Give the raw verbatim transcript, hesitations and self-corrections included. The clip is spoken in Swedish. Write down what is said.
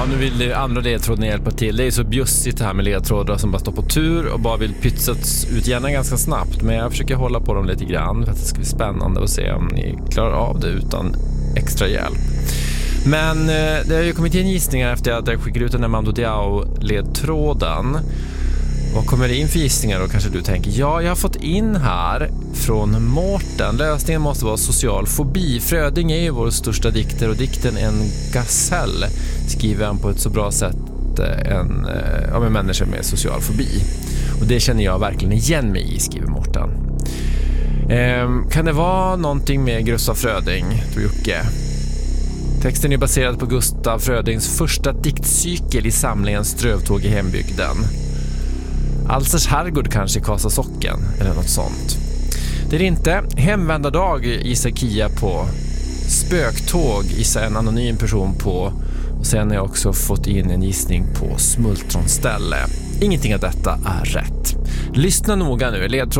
Ja, nu vill andra ledtråden hjälpa till. Det är så bjussigt det här med ledtrådar som bara står på tur och bara vill pytsas ut gärna ganska snabbt. Men jag försöker hålla på dem lite grann för att det ska bli spännande att se om ni klarar av det utan extra hjälp. Men eh, det har ju kommit in gissningar efter att jag skickade ut den här Mando Diao-ledtråden. Vad kommer det in för gissningar då, kanske du tänker? Ja, jag har fått in här från Mårten. Lösningen måste vara social fobi. Fröding är ju vår största dikter och dikten En gasell skriver han på ett så bra sätt en, av en människa med social fobi. Och det känner jag verkligen igen mig i, skriver Mårten. Ehm, kan det vara någonting med Gustaf Fröding, tror Jocke? Texten är baserad på Gustaf Frödings första diktcykel i samlingen Strövtåg i hembygden. Alsers herrgård kanske i Kasasocken eller något sånt. Det är det inte. Hemvändardag gissar Kia på. Spöktåg gissar en anonym person på. Och sen har jag också fått in en gissning på smultronställe. Ingenting av detta är rätt. Lyssna noga nu. Ledtråd